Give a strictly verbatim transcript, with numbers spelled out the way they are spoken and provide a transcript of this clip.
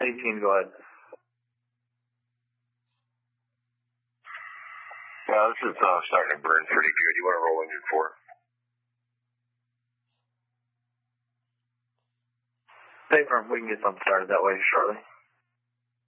eighteen, go ahead. Yeah, this is uh, starting to burn pretty good. You want to roll engine four? Stay firm. We can get something started that way shortly.